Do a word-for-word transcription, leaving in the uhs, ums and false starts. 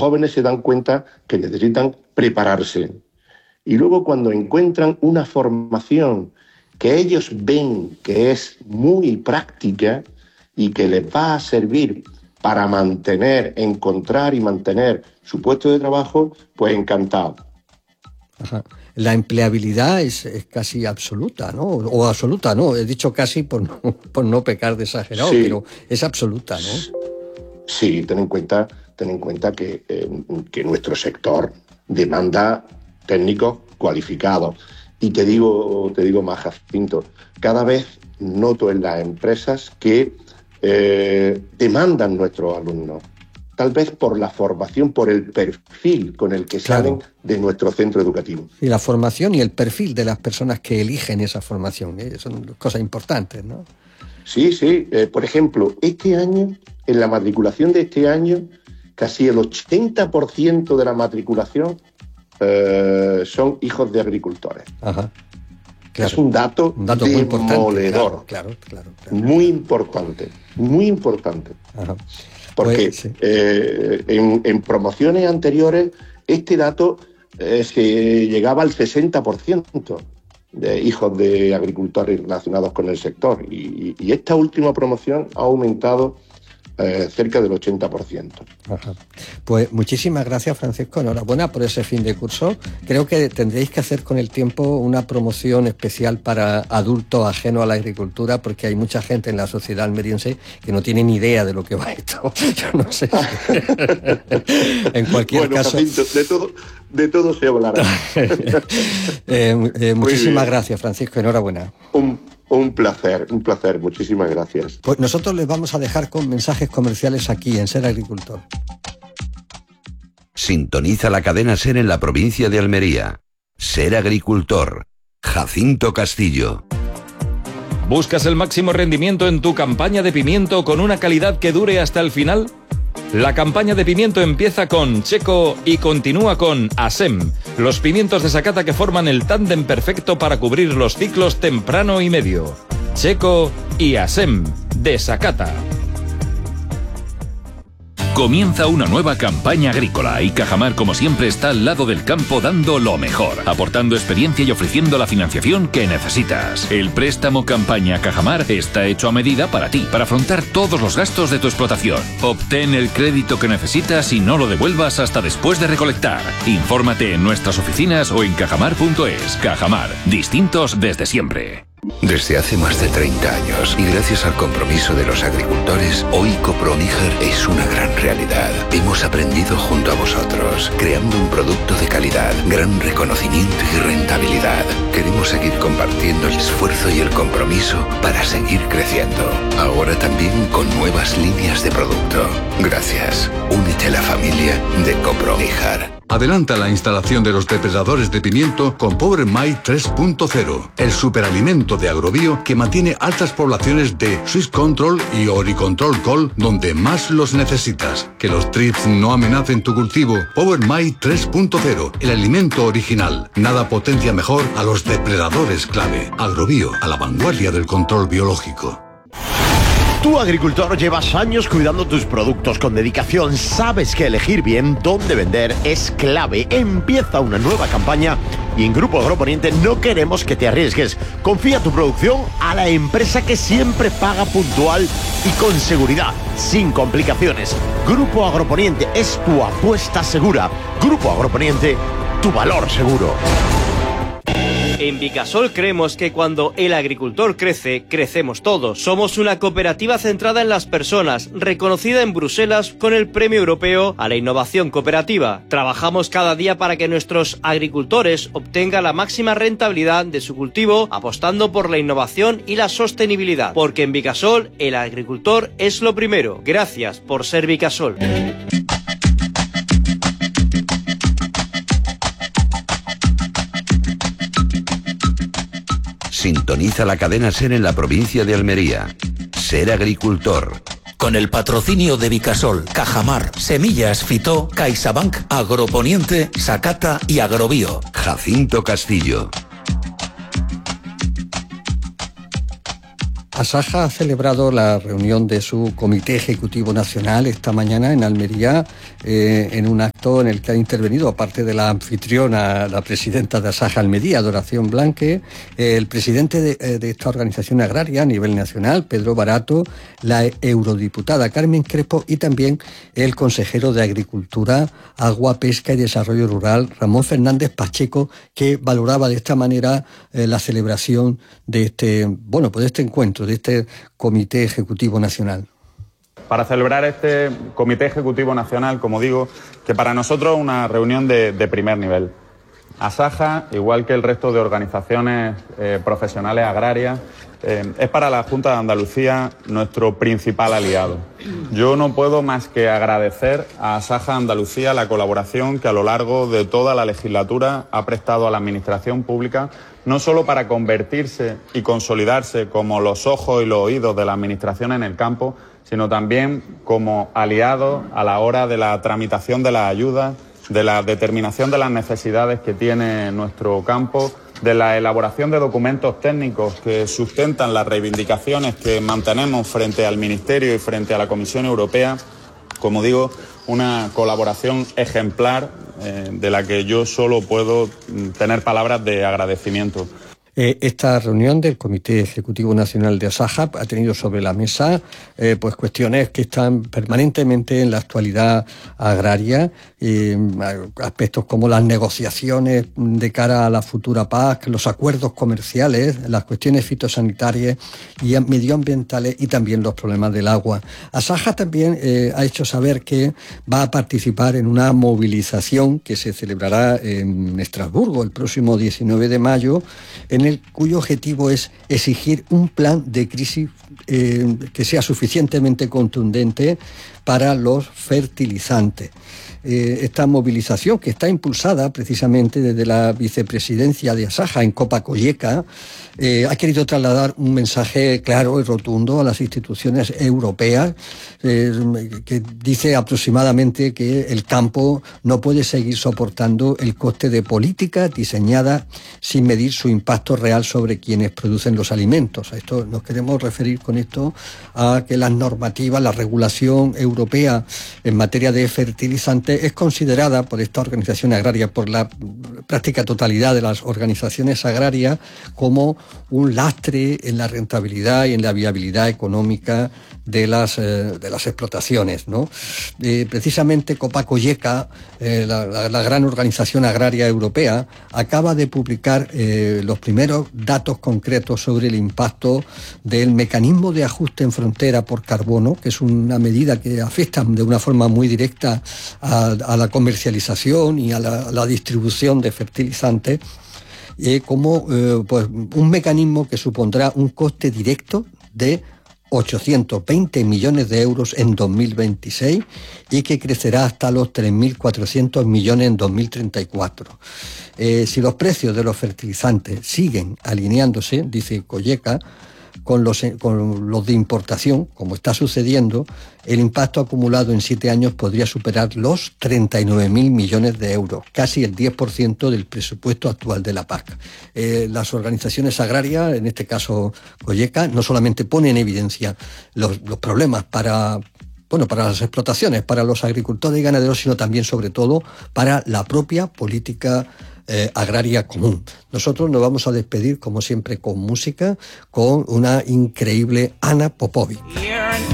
jóvenes se dan cuenta que necesitan prepararse. Y luego cuando encuentran una formación que ellos ven que es muy práctica y que les va a servir para mantener, encontrar y mantener su puesto de trabajo, pues encantado. Ajá. La empleabilidad es, es casi absoluta, ¿no? O absoluta, ¿no? He dicho casi por no, por no pecar de exagerado, sí, pero es absoluta, ¿no? Sí, ten en cuenta, ten en cuenta que, eh, que nuestro sector demanda técnicos cualificados. Y te digo, te digo más, Jacinto, cada vez noto en las empresas que eh, demandan nuestros alumnos, tal vez por la formación, por el perfil con el que claro. salen de nuestro centro educativo. Y la formación y el perfil de las personas que eligen esa formación, ¿eh? Son cosas importantes, ¿no? Sí, sí. Eh, por ejemplo, este año, en la matriculación de este año, casi el ochenta por ciento de la matriculación eh, son hijos de agricultores. Ajá. Claro. Es un dato, un dato demoledor. Muy importante. Claro, claro, claro, claro. Muy importante, muy importante. Ajá. Porque Pues, sí. eh, en, en promociones anteriores este dato eh, se llegaba al sesenta por ciento de hijos de agricultores relacionados con el sector. Y, y esta última promoción ha aumentado eh, cerca del ochenta por ciento. Ajá. Pues muchísimas gracias, Francisco. Enhorabuena por ese fin de curso. Creo que tendréis que hacer con el tiempo una promoción especial para adultos ajenos a la agricultura, porque hay mucha gente en la sociedad almeriense que no tiene ni idea de lo que va esto. Yo no sé. En cualquier bueno, caso... Jacinto, de todo, de todo se hablará. eh, eh, muchísimas gracias, Francisco. Enhorabuena. Un, un placer, un placer. Muchísimas gracias. Pues nosotros les vamos a dejar con mensajes comerciales aquí en Ser Agricultor. Sintoniza la cadena SER en la provincia de Almería. Ser Agricultor. Jacinto Castillo. ¿Buscas el máximo rendimiento en tu campaña de pimiento con una calidad que dure hasta el final? La campaña de pimiento empieza con Checo y continúa con Asem, los pimientos de Sakata que forman el tándem perfecto para cubrir los ciclos temprano y medio. Checo y Asem, de Sakata. Comienza una nueva campaña agrícola y Cajamar, como siempre, está al lado del campo dando lo mejor, aportando experiencia y ofreciendo la financiación que necesitas. El préstamo Campaña Cajamar está hecho a medida para ti, para afrontar todos los gastos de tu explotación. Obtén el crédito que necesitas y no lo devuelvas hasta después de recolectar. Infórmate en nuestras oficinas o en cajamar punto es. Cajamar, distintos desde siempre. Desde hace más de treinta años y gracias al compromiso de los agricultores, hoy Coproníger es una gran realidad. Hemos aprendido junto a vosotros, creando un producto de calidad, gran reconocimiento y rentabilidad. Queremos seguir compartiendo el esfuerzo y el compromiso para seguir creciendo. Ahora también con nuevas líneas de producto. Gracias. Únete a la familia de Coproníger. Adelanta la instalación de los depredadores de pimiento con Power My tres punto cero, el superalimento de Agrobio que mantiene altas poblaciones de Swiss Control y Oricontrol Col donde más los necesitas. Que los trips no amenacen tu cultivo. Power My tres punto cero, el alimento original. Nada potencia mejor a los depredadores clave. Agrobio, a la vanguardia del control biológico. Tú, agricultor, llevas años cuidando tus productos con dedicación. Sabes que elegir bien dónde vender es clave. Empieza una nueva campaña y en Grupo Agroponiente no queremos que te arriesgues. Confía tu producción a la empresa que siempre paga puntual y con seguridad, sin complicaciones. Grupo Agroponiente es tu apuesta segura. Grupo Agroponiente, tu valor seguro. En Vicasol creemos que cuando el agricultor crece, crecemos todos. Somos una cooperativa centrada en las personas, reconocida en Bruselas con el Premio Europeo a la Innovación Cooperativa. Trabajamos cada día para que nuestros agricultores obtengan la máxima rentabilidad de su cultivo, apostando por la innovación y la sostenibilidad. Porque en Vicasol, el agricultor es lo primero. Gracias por ser Vicasol. Sintoniza la cadena SER en la provincia de Almería. Ser Agricultor. Con el patrocinio de Vicasol, Cajamar, Semillas Fitó, CaixaBank, Agroponiente, Sakata y Agrobio. Jacinto Castillo. Asaja ha celebrado la reunión de su Comité Ejecutivo Nacional esta mañana en Almería, eh, en un acto acto en el que ha intervenido, aparte de la anfitriona, la presidenta de Asaja Almería, Adoración Blanque, el presidente de, de esta organización agraria a nivel nacional, Pedro Barato, la eurodiputada Carmen Crespo y también el consejero de Agricultura, Agua, Pesca y Desarrollo Rural, Ramón Fernández Pacheco, que valoraba de esta manera eh, la celebración de este, bueno, pues de este encuentro, de este Comité Ejecutivo Nacional. Para celebrar este Comité Ejecutivo Nacional, como digo, que para nosotros es una reunión de, de primer nivel. Asaja, igual que el resto de organizaciones eh, profesionales agrarias, eh, es para la Junta de Andalucía nuestro principal aliado. Yo no puedo más que agradecer a Asaja Andalucía la colaboración que a lo largo de toda la legislatura ha prestado a la Administración Pública, no solo para convertirse y consolidarse como los ojos y los oídos de la Administración en el campo, sino también como aliados a la hora de la tramitación de las ayudas, de la determinación de las necesidades que tiene nuestro campo, de la elaboración de documentos técnicos que sustentan las reivindicaciones que mantenemos frente al Ministerio y frente a la Comisión Europea. Como digo, una colaboración ejemplar eh, de la que yo solo puedo tener palabras de agradecimiento. Eh, esta reunión del Comité Ejecutivo Nacional de Asaja ha tenido sobre la mesa eh, pues cuestiones que están permanentemente en la actualidad agraria, eh, aspectos como las negociaciones de cara a la futura P A C, los acuerdos comerciales, las cuestiones fitosanitarias y medioambientales y también los problemas del agua. Asaja también eh, ha hecho saber que va a participar en una movilización que se celebrará en Estrasburgo el próximo diecinueve de mayo, en el cuyo objetivo es exigir un plan de crisis eh, que sea suficientemente contundente para los fertilizantes. Eh, esta movilización, que está impulsada precisamente desde la vicepresidencia de Asaja en Copa-Cogeca, eh, ha querido trasladar un mensaje claro y rotundo a las instituciones europeas, eh, que dice aproximadamente que el campo no puede seguir soportando el coste de políticas diseñadas sin medir su impacto real sobre quienes producen los alimentos. A esto nos queremos referir con esto a que las normativas, la regulación europea en materia de fertilizantes es considerada por esta organización agraria, por la práctica totalidad de las organizaciones agrarias, como un lastre en la rentabilidad y en la viabilidad económica de las, eh, de las explotaciones, ¿no? Eh, precisamente Copa-Cogeca, eh, la, la, la gran organización agraria europea, acaba de publicar eh, los primeros datos concretos sobre el impacto del mecanismo de ajuste en frontera por carbono, que es una medida que afecta de una forma muy directa a, a la comercialización y a la, a la distribución de fertilizantes, eh, como eh, pues, un mecanismo que supondrá un coste directo de ochocientos veinte millones de euros en dos mil veintiséis y que crecerá hasta los tres mil cuatrocientos millones en dos mil treinta y cuatro. Eh, si los precios de los fertilizantes siguen alineándose, dice Cogeca, con los, con los de importación, como está sucediendo, el impacto acumulado en siete años podría superar los treinta y nueve mil millones de euros, casi el diez por ciento del presupuesto actual de la P A C. Eh, las organizaciones agrarias, en este caso Cogeca, no solamente ponen en evidencia los, los problemas para... bueno, para las explotaciones, para los agricultores y ganaderos, sino también, sobre todo, para la propia política eh, agraria común. Nosotros nos vamos a despedir, como siempre, con música, con una increíble Ana Popovic.